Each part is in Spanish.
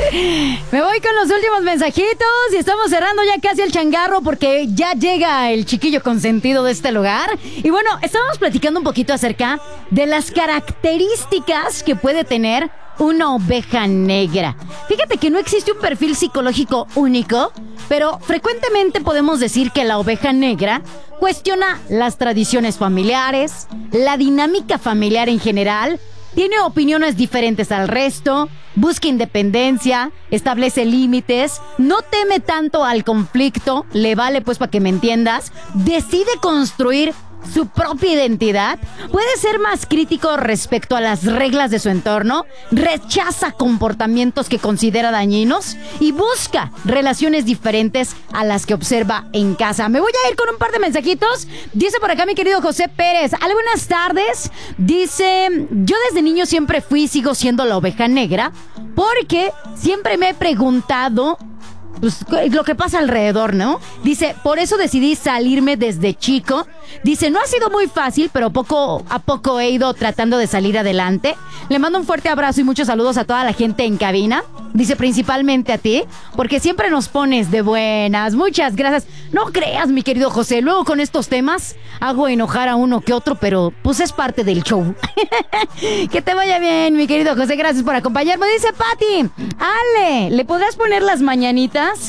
Me voy con los últimos mensajitos y estamos cerrando ya casi el changarro porque ya llega el chiquillo consentido de este lugar. Y bueno, estábamos platicando un poquito acerca de las características que puede tener una oveja negra. Fíjate que no existe un perfil psicológico único, pero frecuentemente podemos decir que la oveja negra cuestiona las tradiciones familiares, la dinámica familiar en general, tiene opiniones diferentes al resto, busca independencia, establece límites, no teme tanto al conflicto, le vale pues para que me entiendas, decide construir su propia identidad, puede ser más crítico respecto a las reglas de su entorno, rechaza comportamientos que considera dañinos y busca relaciones diferentes a las que observa en casa. Me voy a ir con un par de mensajitos. Dice por acá mi querido José Pérez, buenas tardes. Dice, yo desde niño siempre fui y sigo siendo la oveja negra porque siempre me he preguntado pues, lo que pasa alrededor, ¿no? Dice, por eso decidí salirme desde chico. Dice, no ha sido muy fácil, pero poco a poco he ido tratando de salir adelante. Le mando un fuerte abrazo y muchos saludos a toda la gente en cabina. Dice, principalmente a ti, porque siempre nos pones de buenas. Muchas gracias. No creas, mi querido José, luego con estos temas hago enojar a uno que otro, pero pues es parte del show. Que te vaya bien, mi querido José, gracias por acompañarme. Dice Pati, Ale, ¿le podrás poner las mañanitas?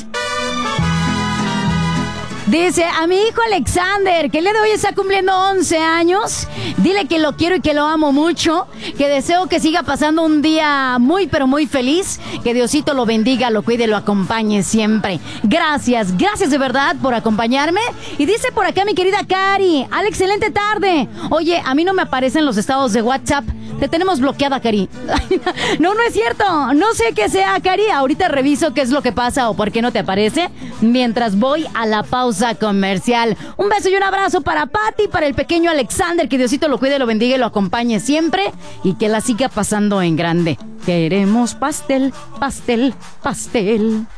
Dice, a mi hijo Alexander, que el día de hoy está cumpliendo 11 años, dile que lo quiero y que lo amo mucho, que deseo que siga pasando un día muy, pero muy feliz, que Diosito lo bendiga, lo cuide, lo acompañe siempre. Gracias de verdad por acompañarme. Y dice por acá mi querida Cari, excelente tarde. Oye, a mí no me aparecen los estados de WhatsApp. Te tenemos bloqueada, Cari. No es cierto. No sé qué sea, Cari. Ahorita reviso qué es lo que pasa o por qué no te aparece mientras voy a la pausa comercial. Un beso y un abrazo para Pati, para el pequeño Alexander. Que Diosito lo cuide, lo bendiga y lo acompañe siempre. Y que la siga pasando en grande. Queremos pastel, pastel, pastel.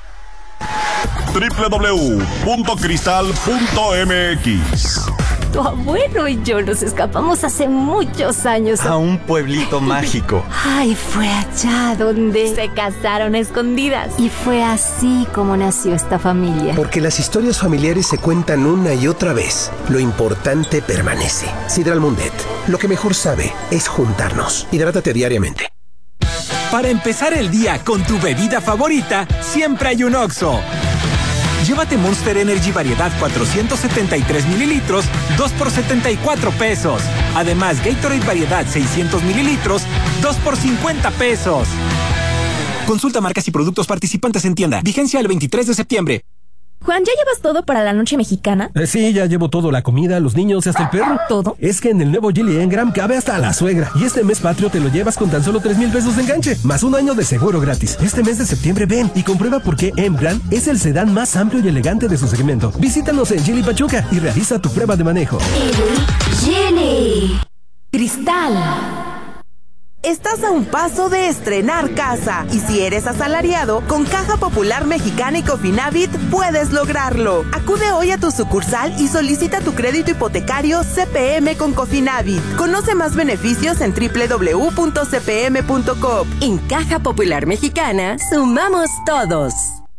www.cristal.mx. Tu abuelo y yo nos escapamos hace muchos años a un pueblito mágico. Ay, fue allá donde se casaron a escondidas. Y fue así como nació esta familia. Porque las historias familiares se cuentan una y otra vez. Lo importante permanece. Sidral Mundet, lo que mejor sabe es juntarnos. Hidrátate diariamente. Para empezar el día con tu bebida favorita, siempre hay un Oxxo. Llévate Monster Energy variedad 473 mililitros, 2 por 74 pesos. Además, Gatorade variedad 600 mililitros, 2 por 50 pesos. Consulta marcas y productos participantes en tienda. Vigencia el 23 de septiembre. Juan, ¿ya llevas todo para la noche mexicana? Sí, ya llevo todo, la comida, los niños y hasta el perro. ¿Todo? Es que en el nuevo Geely Engram cabe hasta la suegra. Y este mes patrio te lo llevas con tan solo 3,000 pesos de enganche, más un año de seguro gratis. Este mes de septiembre ven y comprueba por qué Engram es el sedán más amplio y elegante de su segmento. Visítanos en Geely Pachuca y realiza tu prueba de manejo. Geely Cristal. Estás a un paso de estrenar casa y si eres asalariado, con Caja Popular Mexicana y Cofinavit puedes lograrlo. Acude hoy a tu sucursal y solicita tu crédito hipotecario CPM con Cofinavit. Conoce más beneficios en www.cpm.com. En Caja Popular Mexicana, sumamos todos.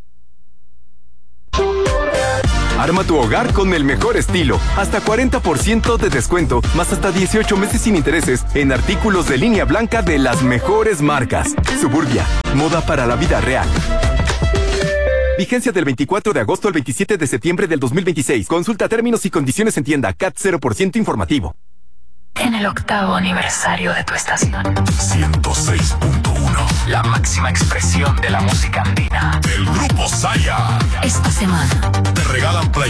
Arma tu hogar con el mejor estilo. Hasta 40% de descuento, más hasta 18 meses sin intereses en artículos de línea blanca de las mejores marcas. Suburbia, moda para la vida real. Vigencia del 24 de agosto al 27 de septiembre del 2026. Consulta términos y condiciones en tienda. CAT 0% informativo. En el 8º aniversario de tu estación. 106.1. La máxima expresión de la música andina. El Grupo Saya. Esta semana te regalan Play